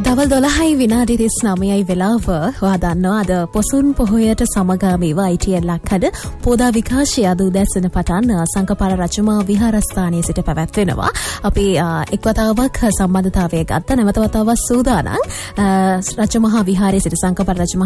දවල් 12යි විනාඩි 39යි වෙලාව. ඔයා දන්නවා අද පොසොන් පොහොයට සමගාමීව ITN ලක්හඩ පෝදා විකාශය අද උදැසන පටන් සංකපාල රජමහා විහාරස්ථානයේ සිට පැවැත්වෙනවා. අපි එක් වතාවක් සම්බන්ධතාවය ගත්ත නැවත වතාවක් සූදානම් රජමහා විහාරයේ සිට සංකපාල රජමහා